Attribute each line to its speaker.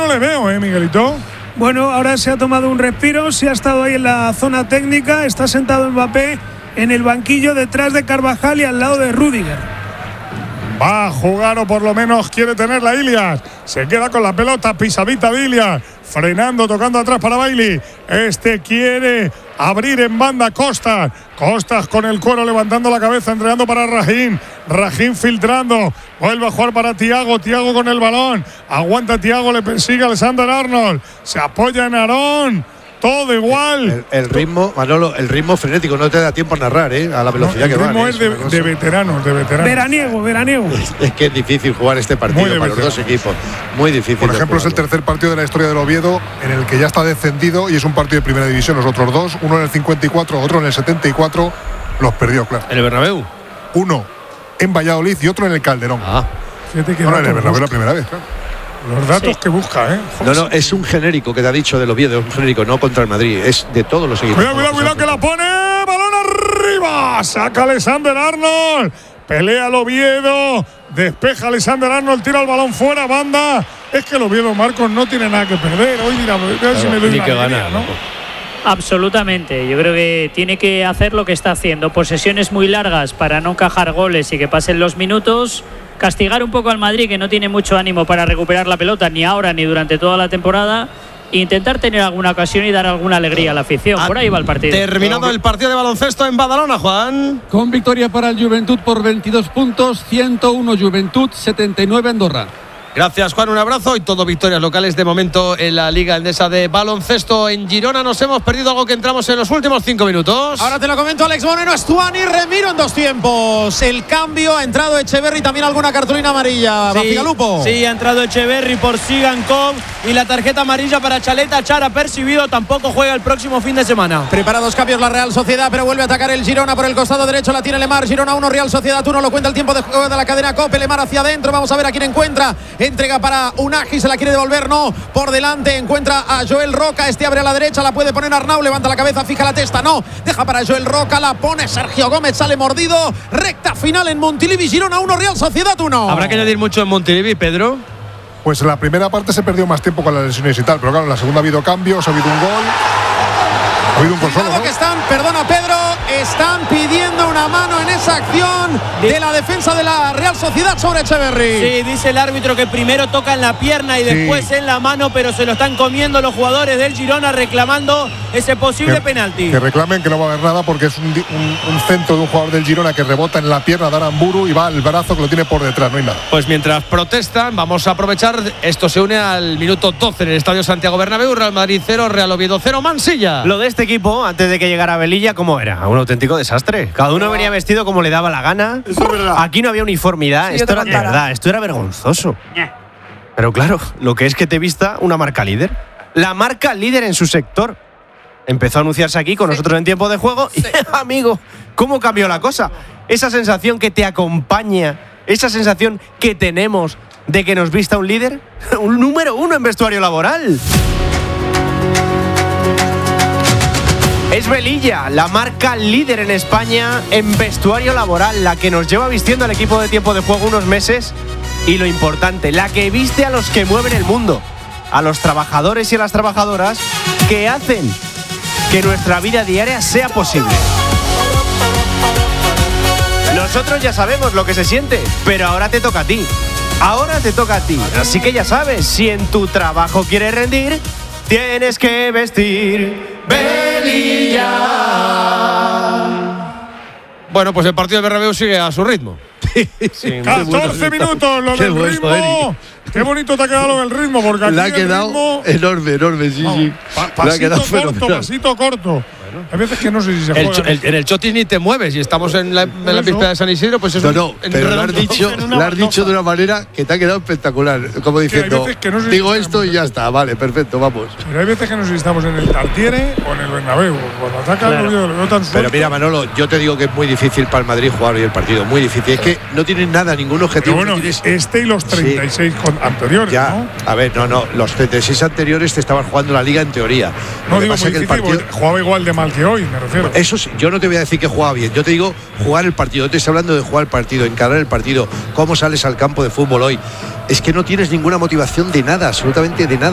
Speaker 1: no le veo, Miguelito.
Speaker 2: Bueno, ahora se ha tomado un respiro, se ha estado ahí en la zona técnica, está sentado Mbappé en el banquillo detrás de Carvajal y al lado de Rüdiger.
Speaker 1: Va a jugar, o por lo menos quiere tenerla Ilias. Se queda con la pelota, pisadita de Ilias, frenando, tocando atrás para Bailey. Quiere abrir en banda Costas. Costas con el cuero levantando la cabeza, entregando para Raheem. Raheem filtrando. Vuelve a jugar para Thiago. Thiago con el balón. Aguanta Thiago, le persigue Alexander Arnold. Se apoya en Aarón. Todo igual.
Speaker 3: El ritmo, Manolo, el ritmo frenético, no te da tiempo a narrar, a la velocidad que va.
Speaker 1: El ritmo es de veteranos,
Speaker 2: Veraniego.
Speaker 3: Es que es difícil jugar este partido para los dos equipos. Muy difícil.
Speaker 4: Por ejemplo, es el tercer partido de la historia del Oviedo en el que ya está descendido y es un partido de primera división. Los otros dos, uno en el 54, otro en el 74, los perdió, claro.
Speaker 5: ¿En el Bernabéu?
Speaker 4: Uno en Valladolid y otro en el Calderón.
Speaker 1: Fíjate que
Speaker 4: no, en el Bernabéu la primera vez, claro.
Speaker 1: Los datos que busca,
Speaker 3: No, es un genérico que te ha dicho del Oviedo, es un genérico, no contra el Madrid, es de todos los equipos.
Speaker 1: Cuidado, que la pone, balón arriba, saca Alexander Arnold, pelea el Oviedo, despeja Alexander Arnold, tira el balón fuera, banda. Es que el Oviedo, Marcos, no tiene nada que perder. Hoy dirá, si me doy
Speaker 5: ni
Speaker 1: una
Speaker 5: que
Speaker 1: alegría,
Speaker 5: ganar,
Speaker 1: ¿no?
Speaker 6: Absolutamente, yo creo que tiene que hacer lo que está haciendo, posesiones muy largas para no encajar goles y que pasen los minutos, castigar un poco al Madrid, que no tiene mucho ánimo para recuperar la pelota ni ahora ni durante toda la temporada, e intentar tener alguna ocasión y dar alguna alegría a la afición. Por ahí va el partido.
Speaker 5: Terminado el partido de baloncesto en Badalona, Juan.
Speaker 7: Con victoria para el Joventut por 22 puntos, 101 Joventut, 79 Andorra.
Speaker 5: Gracias, Juan, un abrazo. Y todo victorias locales de momento en la Liga Endesa de baloncesto en Girona. Nos hemos perdido algo que entramos en los últimos 5 minutos.
Speaker 8: Ahora te lo comento, Alex Moreno, Estuani, Remiro en dos tiempos. El cambio, ha entrado Echeverri, también alguna cartulina amarilla. Bacigalupo.
Speaker 9: Sí, ha entrado Echeverri por Sigankov y la tarjeta amarilla para Chaleta. Char apercibido, tampoco juega el próximo fin de semana.
Speaker 8: Preparados cambios la Real Sociedad, pero vuelve a atacar el Girona por el costado derecho. La tiene Lemar, Girona 1, Real Sociedad 1. Lo cuenta el tiempo de juego de la cadena COPE. Lemar hacia adentro, vamos a ver a quién encuentra. Entrega para Unagi, se la quiere devolver, no. Por delante encuentra a Joel Roca. Abre a la derecha, la puede poner Arnau. Levanta la cabeza, fija la testa, no. Deja para Joel Roca, la pone Sergio Gómez, sale mordido. Recta final en Montilivi, Girona 1, Real Sociedad 1.
Speaker 5: Habrá que añadir mucho en Montilivi, Pedro.
Speaker 4: Pues en la primera parte se perdió más tiempo con las lesiones y tal, pero claro, en la segunda ha habido cambios, ha habido un gol. Ha habido un gol solo, ¿no?
Speaker 8: Que perdona Pedro, están pidiendo una mano en esa acción de la defensa de la Real Sociedad sobre Echeverri.
Speaker 9: Sí, dice el árbitro que primero toca en la pierna y después en la mano, pero se lo están comiendo los jugadores del Girona reclamando ese posible penalti.
Speaker 4: Que reclamen, que no va a haber nada porque es un centro de un jugador del Girona que rebota en la pierna de Aramburu y va al brazo que lo tiene por detrás, no hay nada.
Speaker 5: Pues mientras protestan, vamos a aprovechar, esto se une al minuto 12 en el Estadio Santiago Bernabéu. Real Madrid 0, Real Oviedo 0, Mansilla.
Speaker 10: Lo de este equipo, antes de que llegara Velilla, ¿cómo era? Un auténtico desastre. Cada uno venía vestido como le daba la gana. Eso es verdad. Aquí no había uniformidad. Sí, esto era de verdad, esto era vergonzoso. Pero claro, lo que es que te vista una marca líder. La marca líder en su sector. Empezó a anunciarse aquí con nosotros en tiempo de juego. Y, amigo, ¿cómo cambió la cosa? Esa sensación que te acompaña, esa sensación que tenemos de que nos vista un líder, un número 1 en vestuario laboral. Es Velilla, la marca líder en España en vestuario laboral, la que nos lleva vistiendo al equipo de tiempo de juego unos meses y lo importante, la que viste a los que mueven el mundo, a los trabajadores y a las trabajadoras que hacen que nuestra vida diaria sea posible. Nosotros ya sabemos lo que se siente, pero ahora te toca a ti. Ahora te toca a ti, así que ya sabes, si en tu trabajo quieres rendir, tienes que vestir Velilla.
Speaker 5: Bueno, pues el partido de Bernabéu sigue a su ritmo.
Speaker 1: Sí, 14 minutos, lo del ritmo. Qué bonito te ha quedado lo del ritmo, porque aquí
Speaker 3: le ha quedado
Speaker 1: ritmo,
Speaker 3: enorme, sí.
Speaker 1: Pasito corto. Hay veces que no sé si se juega.
Speaker 5: En el Chotis ni te mueves y estamos en la víspera de San Isidro, pues eso
Speaker 3: pero lo has dicho de una manera que te ha quedado espectacular, como diciendo, no sé digo esto y ya está, vale, perfecto, vamos.
Speaker 1: Pero hay veces que no sé si estamos en el Tartiere o en el Bernabéu. Cuando ataca el Oviedo lo veo tan suelto.
Speaker 3: Pero mira, Manolo, yo te digo que es muy difícil para el Madrid jugar hoy el partido, muy difícil. Es que no tienen nada, ningún objetivo.
Speaker 1: Pero bueno, este y los 36 anteriores,
Speaker 3: ya,
Speaker 1: ¿no?
Speaker 3: A ver, no, los 36 anteriores te estaban jugando la Liga en teoría.
Speaker 1: No digo muy difícil, jugaba igual de mal que hoy, me refiero.
Speaker 3: Eso sí, yo no te voy a decir que jugaba bien, yo te digo jugar el partido, te estoy hablando de jugar el partido, encarar el partido, cómo sales al campo de fútbol hoy. Es que no tienes ninguna motivación de nada, absolutamente de nada.